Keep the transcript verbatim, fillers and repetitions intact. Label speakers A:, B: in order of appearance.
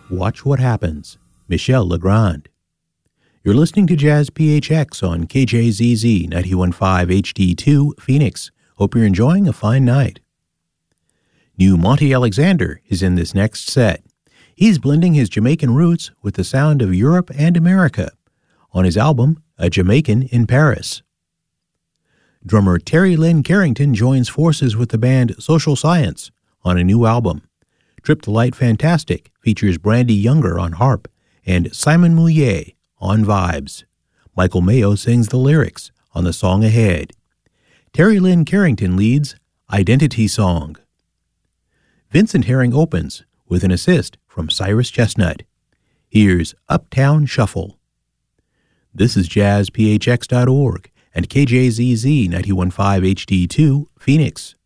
A: Watch What Happens, Michel Legrand. You're listening to Jazz P H X on K J Z Z ninety-one point five H D two, Phoenix. Hope you're enjoying a fine night. New Monty Alexander is in this next set. He's blending his Jamaican roots with the sound of Europe and America on his album, A Jamaican in Paris. Drummer Terry Lynn Carrington joins forces with the band Social Science on a new album. Trip to Light Fantastic features Brandy Younger on harp and Simon Mouillet on vibes. Michael Mayo sings the lyrics on the song Ahead. Terry Lynn Carrington leads Identity Song. Vincent Herring opens with an assist from Cyrus Chestnut. Here's Uptown Shuffle. This is jazz p h x dot org and K J Z Z ninety-one point five H D two, Phoenix.